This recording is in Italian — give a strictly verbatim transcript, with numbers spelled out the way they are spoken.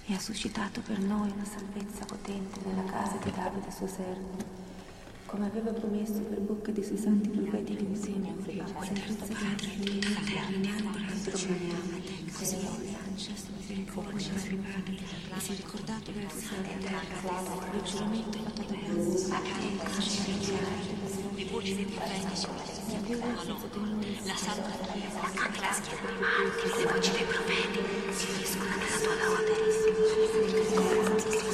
e ha suscitato per noi una salvezza potente nella casa di Davide suo servo, come aveva promesso per bocca dei suoi santi profeti che insieme la salvezza di nostri così forse arrivato e si è ricordato del il giuramento fatto da le voci dei profeti la salva anche la schiera le voci dei profeti si uniscono nella tua lode.